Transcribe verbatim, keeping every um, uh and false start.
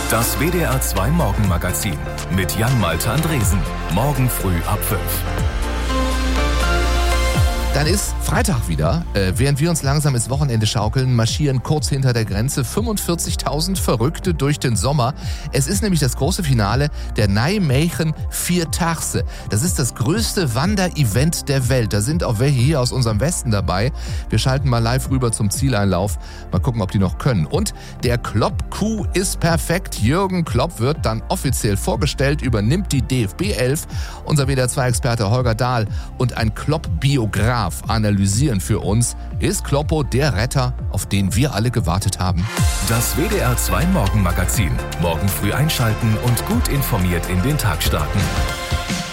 Das W D R zwei Morgenmagazin mit Jan-Malte Andresen. Morgen früh ab fünf. Dann ist Freitag wieder. Äh, während wir uns langsam ins Wochenende schaukeln, marschieren kurz hinter der Grenze fünfundvierzigtausend Verrückte durch den Sommer. Es ist nämlich das große Finale der Nijmegen Vierdaagse. Das ist das größte Wanderevent der Welt. Da sind auch welche hier aus unserem Westen dabei. Wir schalten mal live rüber zum Zieleinlauf. Mal gucken, ob die noch können. Und der Klopp-Coup ist perfekt. Jürgen Klopp wird dann offiziell vorgestellt, übernimmt die D F B elf. Unser W D R zwei Experte Holger Dahl und ein Klopp-Biograf analysieren für uns. Ist Kloppo der Retter, auf den wir alle gewartet haben? Das W D R zwei Morgenmagazin. Morgen früh einschalten und gut informiert in den Tag starten.